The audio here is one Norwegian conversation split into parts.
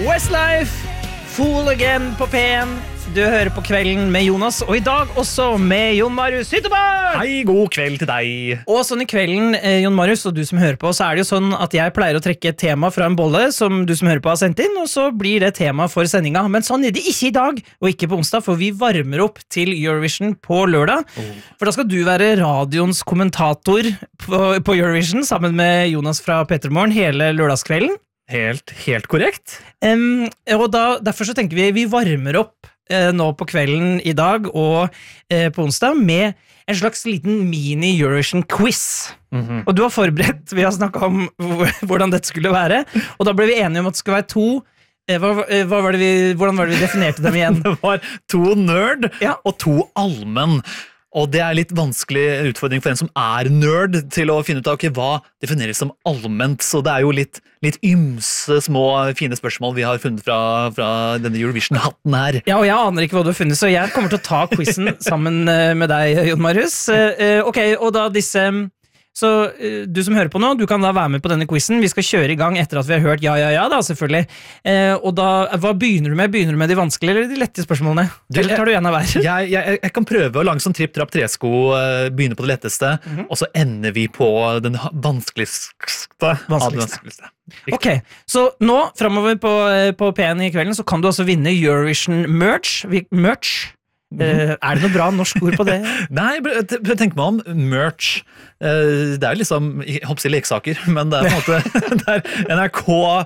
Westlife, Fool Again på P1. Du hører på Kvelden med Jonas, og i dag også med Jon Marius Hytteberg. Hei, god kveld til deg. Og sånn i kvelden, Jon Marius, og du som hører på, så er det jo sånn at jeg pleier å trekke et tema fra en bolle som du som hører på har sendt inn, og så blir det tema for sendinga. Men sånn er det ikke i dag, og ikke på onsdag, for vi varmer opp til Eurovision på lørdag. For da skal du være radioens kommentator på Eurovision, sammen med Jonas fra Petremorgen hele lørdagskvelden. Helt korrekt. Og derfor så tenker vi varmer opp nå på kvelden i dag og på onsdag med en slags liten mini-Eurovision-quiz. Og du har forberedt, vi har snakket om hvordan dette skulle være, og da ble vi enige om at det skulle være to. Hvordan var det vi definerte dem igjen? Det var to nerd og to allmenn. Og det er litt vanskelig utfordring for en som er nerd til å finne ut av hva defineres som allment, så det er jo litt ymse små fine spørsmål vi har funnet fra denne Eurovision-hatten her. Ja, og jeg aner ikke hva du har funnet, så jeg kommer til å ta quizen sammen med deg, Jon Marius. Ok, og da disse... Så du som hører på nå, du kan da være med på denne quizen. Vi skal kjøre i gang etter at vi har hørt ja da, selvfølgelig. Og da, hva begynner du med? Begynner du med de vanskelige eller de lette spørsmålene? Eller tar du en av hver? Jeg kan prøve å lage sånn tripp-trapp-tresko, begynne på det letteste, og så ender vi på den vanskeligste. Ok, så nå, fremover på P1 i kvelden, så kan du også vinne Eurovision merch. Er det noe bra norsk ord på det? Nei, tenk meg om merch. Det er liksom, jeg håper å si leksaker, men det er på en måte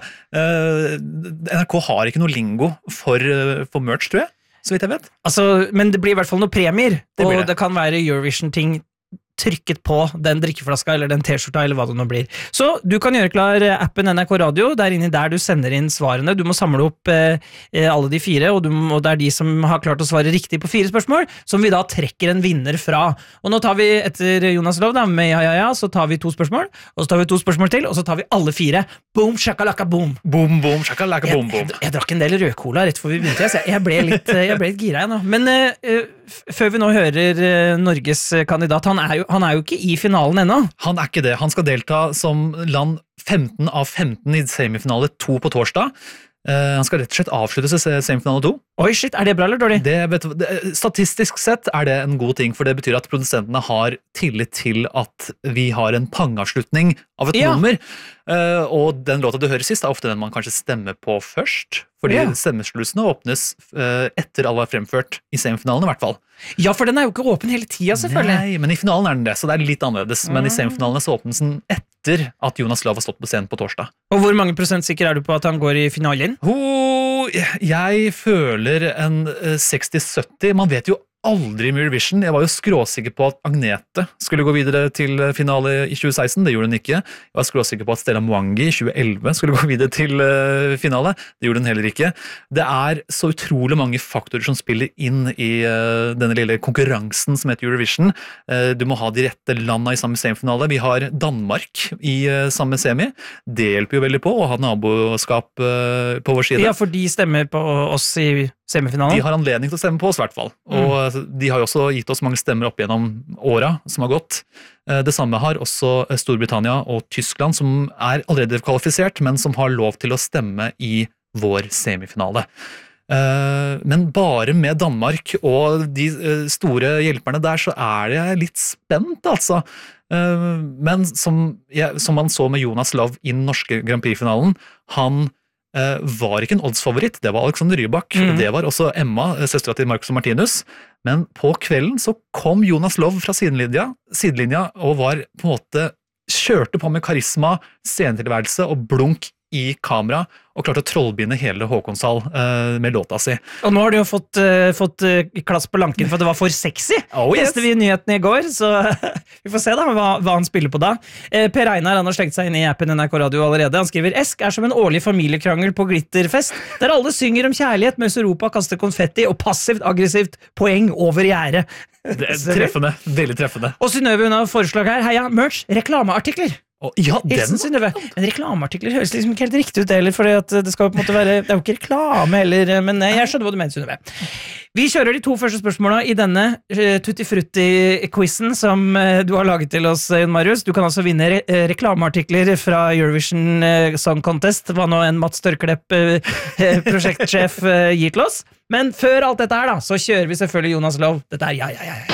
NRK har ikke noe lingo for merch, tror jeg, så vidt jeg vet. Altså, men det blir i hvert fall noen premier, og det kan være Eurovision-ting trykket på den drikkeflaska eller den t-skjorta eller hva det nå blir. Så du kan gjøre klar appen NRK Radio, der inni der du sender inn svarene. Du må samle opp alle de fire, og det er de som har klart å svare riktig på 4 spørsmål, som vi da trekker en vinner fra. Og nå tar vi etter Jonas Lov da, med ja, så tar vi 2 spørsmål, og så tar vi 2 spørsmål til, og så tar vi alle 4. Boom, shakalaka, boom. Boom, boom, shakalaka, boom, boom. Jeg drakk en del rødcola rett før vi begynte, så jeg ble litt gira igjen nå. Men før vi nå hører Norges kandidat, han er jo ikke i finalen ennå. Han er ikke det. Han skal delta som land 15 av 15 i semifinale 2 på torsdag. Han skal rett og slett avslutte semifinale 2. Oi, shit, er det bra eller dårlig? Statistisk sett er det en god ting, for det betyr at produsentene har tillit til at vi har en pangavslutning av et nummer. Og den låta du hører sist er ofte den man kanskje stemmer på først, fordi stemmeslusene åpnes etter alle er fremført i semifinalen i hvert fall. Ja, for den er jo ikke åpen hele tiden, selvfølgelig. Nei, men i finalen er den det, så det er litt annerledes. Men i semifinalene så åpnes den etter at Jonas Lov har stått på scenen på torsdag. Og hvor mange prosent sikker er du på at han går i finalen? Jeg føler en 60-70. Man vet jo aldri med Eurovision. Jeg var jo skråsikker på at Agnete skulle gå videre til finale i 2016. Det gjorde hun ikke. Jeg var skråsikker på at Stella Mwangi i 2011 skulle gå videre til finale. Det gjorde hun heller ikke. Det er så utrolig mange faktorer som spiller inn i denne lille konkurransen som heter Eurovision. Du må ha de rette landene i samme semifinale. Vi har Danmark i samme semi. Det hjelper jo veldig på å ha naboskap på vår side. Ja, for de stemmer på oss i semifinalen. De har anledning til å stemme på oss i hvert fall. Og de har jo også gitt oss mange stemmer opp gjennom åra som har gått. Det samme har også Storbritannia og Tyskland, som er allerede kvalifisert, men som har lov til å stemme i vår semifinale. Men bare med Danmark og de store hjelperne der, så er jeg litt spent, altså. Men som man så med Jonas Lov i den norske Grand Prix-finalen, han var ikke en oddsfavoritt, det var Alexander Rybak, det var også Emma, søstera til Marcus og Martinus, men på kvelden så kom Jonas Lov fra sidelinja og var på en måte, kjørte på med karisma, scenetilværelse og blunk i kamera, og klarte å trollbinde hele Håkonshall med låta si. Og nå har du jo fått klass på lanken for at det var for sexy. Leste vi nyhetene i går, så vi får se da hva han spiller på da. Per Einar, han har slengt seg inn i appen NRK Radio allerede. Han skriver, Esk er som en årlig familiekrangel på glitterfest, der alle synger om kjærlighet, mens Europa kaster konfetti og passivt-aggressivt poeng over gjerdet. Det er treffende, veldig treffende. Og Synnøve, hun har forslag her. Heia, merch, reklameartikler. Ja, Hilsen Synnøve. En reklameartikler høres liksom ikke helt riktig ut heller, for det skal på en måte være, det er jo ikke reklame heller, men jeg skjønner hva du mener, Synnøve. Vi kjører de 2 første spørsmålene i denne Tutti Frutti-quizen som du har laget til oss, Jon Marius. Du kan altså vinne reklameartikler fra Eurovision Song Contest, hva nå en Mats Størklepp prosjektsjef gir til oss. Men før alt dette her da, så kjører vi selvfølgelig Jonas Love. Dette er ja.